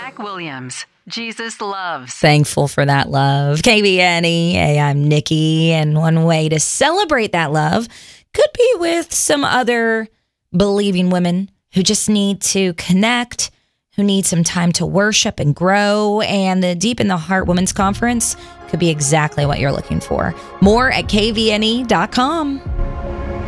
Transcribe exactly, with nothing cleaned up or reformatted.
Zach Williams, Jesus Loves. Thankful for that love. K V N E, hey, I'm Nikki, and one way to celebrate that love could be with some other believing women who just need to connect, who need some time to worship and grow, and the Deep in the Heart Women's Conference could be exactly what you're looking for. More at K V N E dot com.